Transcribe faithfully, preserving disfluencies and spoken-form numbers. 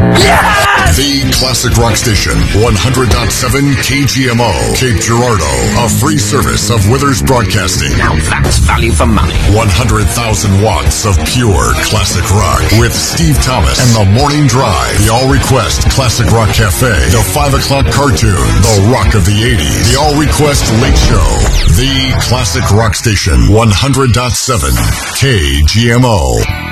Yes! The Classic Rock Station, one hundred point seven K G M O, Cape Girardeau, a free service of Withers Broadcasting. Now that's value for money. one hundred thousand watts of pure classic rock with Steve Thomas and The Morning Drive, the All Request Classic Rock Cafe, the five o'clock cartoon, the rock of the eighties, the All Request Late Show, the Classic Rock Station, one hundred point seven K G M O.